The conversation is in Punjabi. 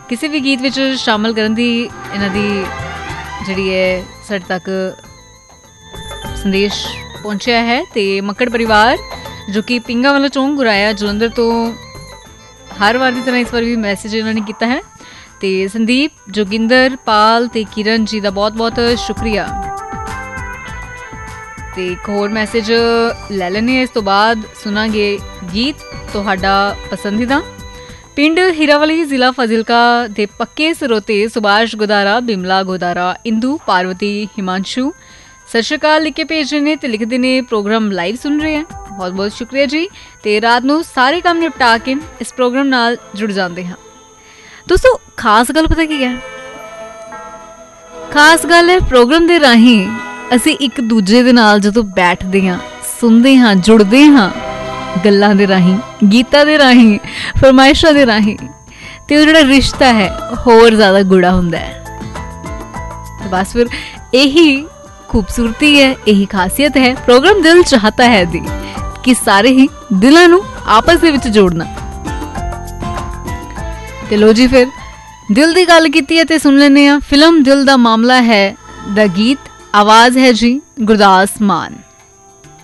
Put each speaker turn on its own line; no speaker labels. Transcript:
ਕਿਸੇ ਵੀ ਗੀਤ ਵਿੱਚ ਸ਼ਾਮਲ ਕਰਨ ਦੀ ਇਹਨਾਂ ਦੀ ਜਿਹੜੀ ਹੈ ਸਾਡੇ ਤੱਕ ਸੰਦੇਸ਼ ਪਹੁੰਚਿਆ ਹੈ। ਤੇ ਮੱਕੜ ਪਰਿਵਾਰ ਜੋ ਕਿ ਪਿੰਗਾ ਵਾਲਾ ਚੌਂਕ ਗੁਰਾਇਆ ਜਲੰਧਰ ਤੋਂ ਹਰ ਵਾਰ ਦੀ ਤਰ੍ਹਾਂ ਇਸ ਵਾਰ ਵੀ ਮੈਸੇਜ ਇਹਨਾਂ ਨੇ ਕੀਤਾ ਹੈ। ਤੇ ਸੰਦੀਪ, ਜੋਗਿੰਦਰ, ਪਾਲ ਤੇ ਕਿਰਨ ਜੀ ਦਾ ਬਹੁਤ ਬਹੁਤ ਸ਼ੁਕਰੀਆ। ਤੇ ਇੱਕ ਹੋਰ ਮੈਸੇਜ ਲੈ ਲੈਂਦੇ, ਇਸ ਤੋਂ ਬਾਅਦ ਸੁਣਾਂਗੇ ਗੀਤ ਤੁਹਾਡਾ ਪਸੰਦੀਦਾ। ਪਿੰਡ ਹੀਰਾਵਾਲੀ, ਜ਼ਿਲ੍ਹਾ ਫਾਜ਼ਿਲਕਾ ਦੇ ਪੱਕੇ ਸਰੋਤੇ ਸੁਭਾਸ਼ ਗੋਦਾਰਾ, ਬਿਮਲਾ ਗੋਦਾਰਾ, ਇੰਦੂ, ਪਾਰਵਤੀ, ਹਿਮਾਂਸ਼ੂ ਸਤਿ ਸ਼੍ਰੀ ਅਕਾਲ ਲਿਖ ਕੇ ਭੇਜ ਰਹੇ ਨੇ ਤੇ ਲਿਖਦੇ ਨੇ ਪ੍ਰੋਗਰਾਮ ਲਾਈਵ ਸੁਣ ਰਹੇ ਹੈ। ਬਹੁਤ ਬਹੁਤ ਸ਼ੁਕਰੀਆ ਜੀ। ਤੇ ਰਾਤ ਨੂੰ ਸਾਰੇ ਕੰਮ ਨਿਪਟਾ ਕੇ ਇਸ ਪ੍ਰੋਗਰਾਮ ਨਾਲ ਜੁੜ ਜਾਂਦੇ ਹਾਂ। ਦੋਸਤੋ, ਖਾਸ ਗੱਲ ਪਤਾ ਕੀ ਹੈ? ਖਾਸ ਗੱਲ ਹੈ ਪ੍ਰੋਗਰਾਮ ਦੇ ਰਾਹੀਂ ਅਸੀਂ ਇੱਕ ਦੂਜੇ ਦੇ ਨਾਲ ਜਦੋਂ ਬੈਠਦੇ ਹਾਂ, ਸੁਣਦੇ ਹਾਂ, ਜੁੜਦੇ ਹਾਂ ਗੱਲਾਂ ਦੇ ਰਾਹੀਂ, ਗੀਤਾਂ ਦੇ ਰਾਹੀਂ, ਫਰਮਾਇਸ਼ਾਂ ਦੇ ਰਾਹੀਂ, ਤੇ ਉਹ ਜਿਹੜਾ ਰਿਸ਼ਤਾ ਹੈ ਹੋਰ ਜ਼ਿਆਦਾ ਗੂੜਾ ਹੁੰਦਾ ਹੈ। ਬਸ ਫਿਰ ਇਹੀ ਖੂਬਸੂਰਤੀ ਹੈ, ਇਹੀ ਖਾਸੀਅਤ ਹੈ ਪ੍ਰੋਗਰਾਮ ਦਿਲ ਚਾਹਤਾ ਹੈ ਦੀ, ਕਿ ਸਾਰੇ ਹੀ ਦਿਲਾਂ ਨੂੰ ਆਪਸ ਦੇ ਵਿੱਚ ਜੋੜਨਾ। ਤੇ ਲੋ ਜੀ, ਫਿਰ ਦਿਲ ਦੀ ਗੱਲ ਕੀਤੀ ਹੈ ਤੇ ਸੁਣ ਲੈਂਦੇ ਹਾਂ ਫਿਲਮ ਦਿਲ ਦਾ ਮਾਮਲਾ ਹੈ ਦਾ ਗੀਤ। ਆਵਾਜ਼ ਹੈ ਜੀ ਗੁਰਦਾਸ ਮਾਨ।